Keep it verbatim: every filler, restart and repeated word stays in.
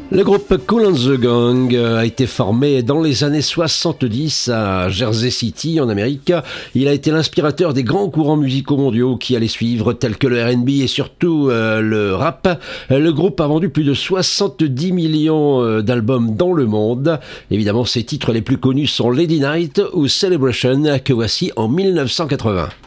Le groupe Kool and the Gang a été formé dans les années soixante-dix à Jersey City en Amérique. Il a été l'inspirateur des grands courants musicaux mondiaux qui allaient suivre, tels que le R and B et surtout euh, le rap. Le groupe a vendu plus de soixante-dix millions d'albums dans le monde. Évidemment, ses titres les plus connus sont Lady Night ou Celebration, que voici en mille neuf cent quatre-vingts.